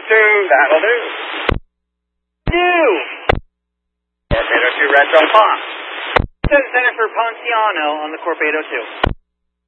That'll do. Do. Torpedo 2 Retro Pond. Send center for Ponciano on the Corpedo 2.